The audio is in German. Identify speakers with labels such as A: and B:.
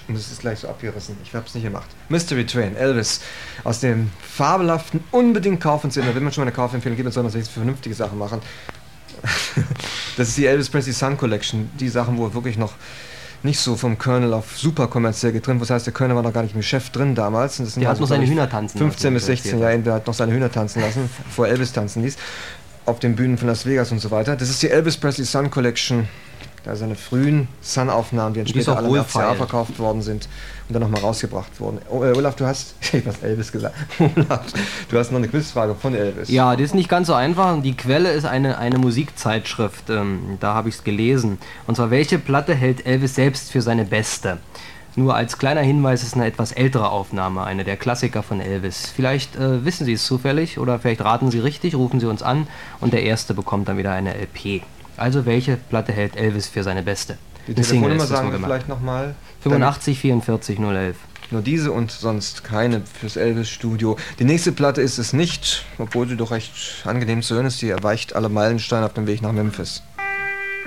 A: Und es ist gleich so abgerissen. Ich habe es nicht gemacht. Mystery Train, Elvis. Aus dem fabelhaften, unbedingt kaufenswert. Wenn man schon mal eine Kaufempfehlung gibt, dann soll man sich vernünftige Sachen machen. Das ist die Elvis Presley Sun Collection. Die Sachen, wo wirklich noch nicht so vom Colonel auf super kommerziell getrimmt. Das heißt, der Colonel war noch gar nicht im Chef drin damals. Und das sind
B: der
A: also,
B: hat noch seine Hühner tanzen
A: 15 bis 16 Jahre, der hat noch seine Hühner tanzen lassen, bevor Elvis tanzen ließ. Auf den Bühnen von Las Vegas und so weiter. Das ist die Elvis Presley Sun Collection. Da seine frühen Sun-Aufnahmen, die dann später alle im RCA verkauft worden sind und dann nochmal rausgebracht wurden. Olaf, du hast... Ich habe was Elvis gesagt. Olaf, du hast noch eine Quizfrage von Elvis.
B: Ja, die ist nicht ganz so einfach. Die Quelle ist eine Musikzeitschrift. Da habe ich es gelesen. Und zwar, welche Platte hält Elvis selbst für seine beste? Nur als kleiner Hinweis, ist eine etwas ältere Aufnahme, eine der Klassiker von Elvis. Vielleicht wissen Sie es zufällig oder vielleicht raten Sie richtig, rufen Sie uns an und der Erste bekommt dann wieder eine LP. Also welche Platte hält Elvis für seine beste?
A: Die Telefonnummer sagen wir vielleicht nochmal.
B: 85 44 011.
A: Nur diese und sonst keine fürs Elvis-Studio. Die nächste Platte ist es nicht, obwohl sie doch recht angenehm zu hören ist. Die erweicht alle Meilensteine auf dem Weg nach Memphis.